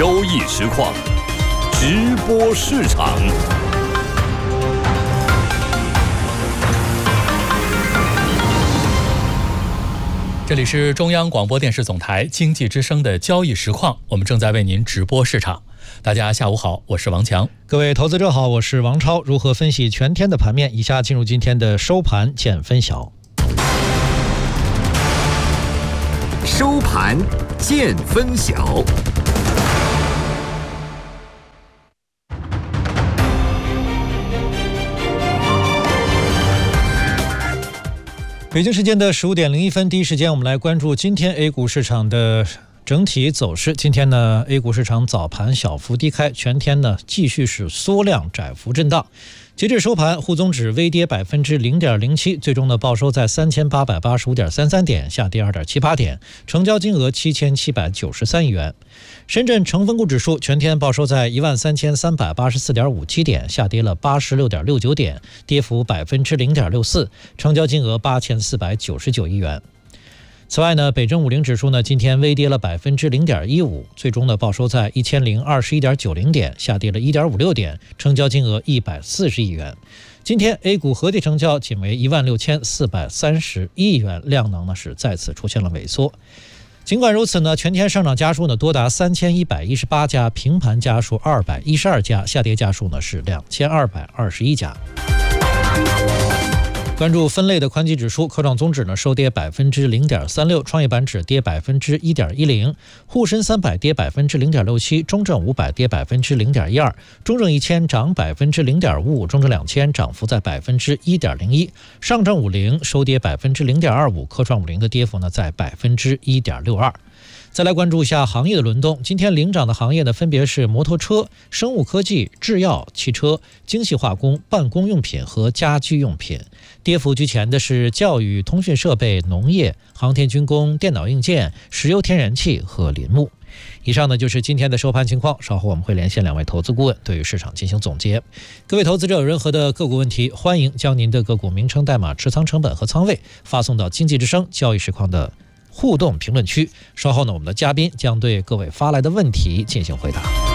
交易实况，直播市场。 这里是中央广播电视总台经济之声的交易实况，我们正在为您直播市场。大家下午好，我是王强。 各位投资者好，我是王超。如何分析全天的盘面？以下进入今天的收盘见分晓。 收盘见分晓。 北京时间的15点01分，第一时间我们来关注今天 A 股市场的整体走势。今天呢 A 股市场早盘小幅低开，全天呢继续是缩量窄幅震荡。截至收盘，沪综指微跌 0.07%， 最终呢报收在 3885.33 点，下跌 2.78 点，成交金额7793亿元。深圳成分股指数全天报收在 13384.57 点，下跌了 86.69 点，跌幅 0.64%， 成交金额8499亿元。此外呢，北证50指数呢今天微跌了 0.15%， 最终呢报收在 1021.90 点，下跌了 1.56 点，成交金额140亿元。今天 A 股合计成交仅为16431亿元，量能呢是再次出现了萎缩。尽管如此呢，全天上涨家数呢多达3118家，平盘家数212家，下跌家数呢是2221家。关注分类的宽基指数，科创综指呢收跌 0.36%， 创业板指跌 1.10%， 沪深300跌 0.67%， 中证500跌 0.12%， 中证1000涨 0.55%， 中证2000涨幅在 1.01%， 上证50收跌 0.25%， 科创50的跌幅呢在 1.62%。再来关注一下行业的轮动，今天领涨的行业呢分别是摩托车、生物科技、制药、汽车、精细化工、办公用品和家居用品。跌幅居前的是教育、通讯设备、农业、航天军工、电脑硬件、石油天然气和林木。以上呢就是今天的收盘情况，稍后我们会连线两位投资顾问对于市场进行总结。各位投资者有任何的个股问题，欢迎将您的个股名称、代码、持仓成本和仓位发送到经济之声交易实况的互动评论区，稍后呢我们的嘉宾将对各位发来的问题进行回答。